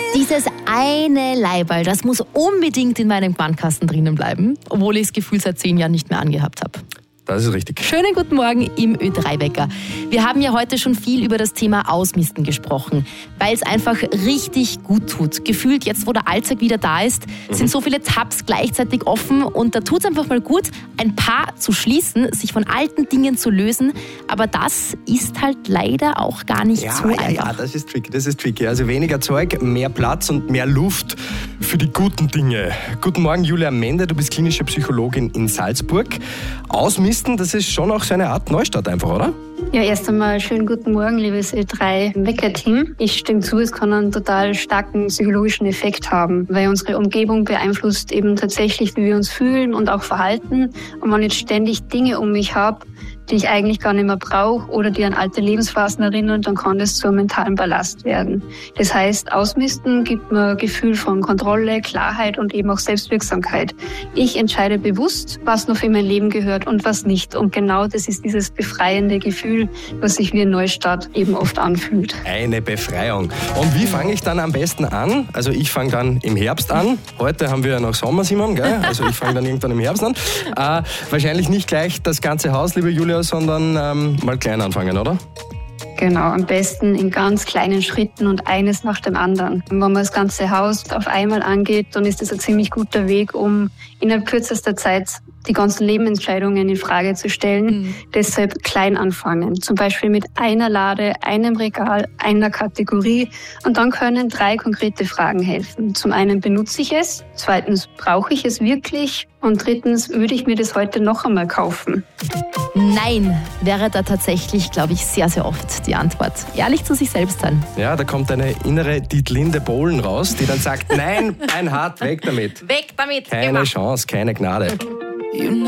Dieses eine Leiberl, das muss unbedingt in meinem Gewandkasten drinnen bleiben, obwohl ich das Gefühl seit 10 Jahren nicht mehr angehabt habe. Das ist richtig. Schönen guten Morgen im Ö3-Wecker. Wir haben ja heute schon viel über das Thema Ausmisten gesprochen, weil es einfach richtig gut tut. Gefühlt jetzt, wo der Alltag wieder da ist, sind so viele Tabs gleichzeitig offen und da tut es einfach mal gut, ein paar zu schließen, sich von alten Dingen zu lösen. Aber das ist halt leider auch gar nicht so einfach. Ja, das ist tricky. Also weniger Zeug, mehr Platz und mehr Luft für die guten Dinge. Guten Morgen, Julia Mende, du bist klinische Psychologin in Salzburg. Ausmisten, das ist schon auch so eine Art Neustart einfach, oder? Ja, erst einmal schönen guten Morgen, liebes Ö3-Wecker-Team. Ich stimme zu, es kann einen total starken psychologischen Effekt haben, weil unsere Umgebung beeinflusst eben tatsächlich, wie wir uns fühlen und auch verhalten. Und wenn ich jetzt ständig Dinge um mich habe, die ich eigentlich gar nicht mehr brauche oder die an alte Lebensphasen erinnern, dann kann das zu einem mentalen Ballast werden. Das heißt, Ausmisten gibt mir ein Gefühl von Kontrolle, Klarheit und eben auch Selbstwirksamkeit. Ich entscheide bewusst, was noch in mein Leben gehört und was nicht. Und genau das ist dieses befreiende Gefühl, was sich wie ein Neustart eben oft anfühlt. Eine Befreiung. Und wie fange ich dann am besten an? Also ich fange dann im Herbst an. Heute haben wir ja noch Sommer, Simon, gell? Also ich fange dann irgendwann im Herbst an. Wahrscheinlich nicht gleich das ganze Haus, liebe Julia, sondern mal klein anfangen, oder? Genau, am besten in ganz kleinen Schritten und eines nach dem anderen. Und wenn man das ganze Haus auf einmal angeht, dann ist das ein ziemlich guter Weg, um innerhalb kürzester Zeit die ganzen Lebensentscheidungen in Frage zu stellen. Deshalb klein anfangen. Zum Beispiel mit einer Lade, einem Regal, einer Kategorie. Und dann können 3 konkrete Fragen helfen. Zum einen, benutze ich es? Zweitens, brauche ich es wirklich? Und drittens, würde ich mir das heute noch einmal kaufen? Nein, wäre da tatsächlich, glaube ich, sehr, sehr oft die Antwort. Ehrlich zu sich selbst sein. Ja, da kommt eine innere Dietlinde Bohlen raus, die dann sagt, nein, ein Hart, weg damit. Weg damit! Keine Chance, keine Gnade.